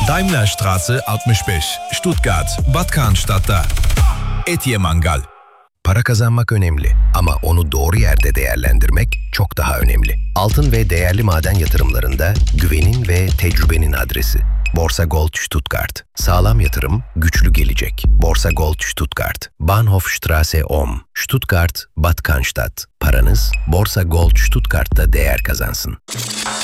Daimlerstraße 65, Stuttgart, Bad Cannstatt'ta. Etiye Mangal. Para kazanmak önemli ama onu doğru yerde değerlendirmek çok daha önemli. Altın ve değerli maden yatırımlarında güvenin ve tecrübenin adresi. Borsa Gold Stuttgart. Sağlam yatırım, güçlü gelecek. Borsa Gold Stuttgart. Bahnhofstraße 10. Stuttgart, Bad Cannstatt. Paranız Borsa Gold Stuttgart'ta değer kazansın.